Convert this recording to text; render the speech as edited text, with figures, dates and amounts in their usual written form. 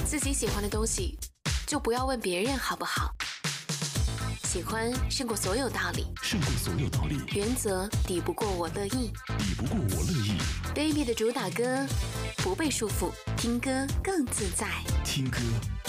自己喜欢的东西，就不要问别人好不好。喜欢胜过所有道理， 胜过所有道理。 原则抵不过我乐意， 抵不过我乐意。 Baby 的主打歌，不被束缚，听歌更自在。 听歌